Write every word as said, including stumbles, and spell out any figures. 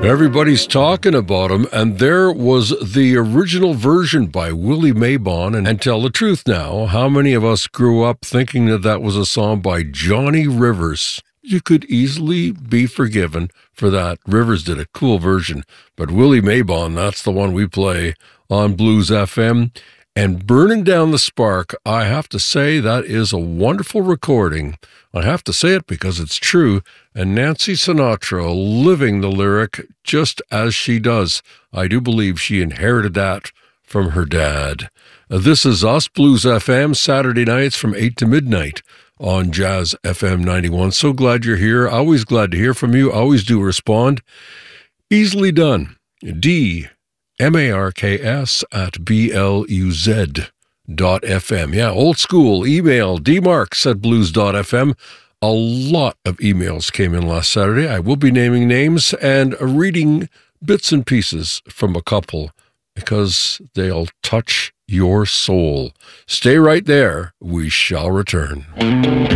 Everybody's talking about him, and there was the original version by Willie Mabon. And, and tell the truth now, how many of us grew up thinking that that was a song by Johnny Rivers? You could easily be forgiven for that. Rivers did a cool version, but Willie Mabon, that's the one we play on Blues F M. And Burning Down the Spark, I have to say that is a wonderful recording. I have to say it because it's true. And Nancy Sinatra living the lyric just as she does. I do believe she inherited that from her dad. Uh, this is Us, Blues F M, Saturday nights from eight to midnight on Jazz F M ninety-one. So glad you're here. Always glad to hear from you. Always do respond. Easily done. D M A R K S at B L U Z dot F M. Yeah, old school email, dmarks at blues dot F M. A lot of emails came in last Saturday. I will be naming names and reading bits and pieces from a couple because they'll touch your soul. Stay right there. We shall return.